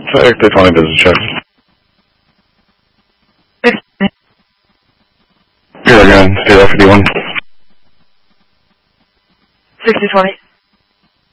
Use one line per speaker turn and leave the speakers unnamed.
6020 business check. Here again, stay there for D1.
6020.